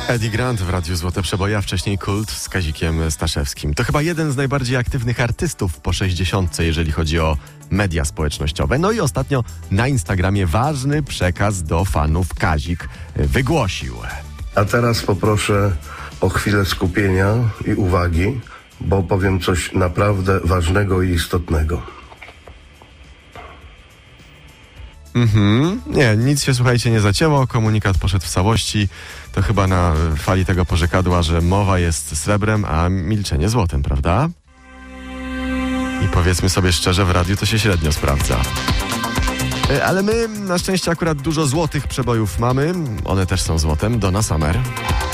Eddie Grant w Radiu Złote Przeboje, a wcześniej Kult z Kazikiem Staszewskim. To chyba jeden z najbardziej aktywnych artystów po 60, jeżeli chodzi o media społecznościowe. No i ostatnio na Instagramie ważny przekaz do fanów Kazik wygłosił. A teraz poproszę o chwilę skupienia i uwagi, bo powiem coś naprawdę ważnego i istotnego. Nie, nic się, słuchajcie, nie zacięło. Komunikat poszedł w całości. To chyba na fali tego porzekadła, że mowa jest srebrem, a milczenie złotem, prawda? I powiedzmy sobie szczerze, w radiu to się średnio sprawdza. Ale my na szczęście akurat dużo złotych przebojów mamy. One też są złotem. Donna Summer.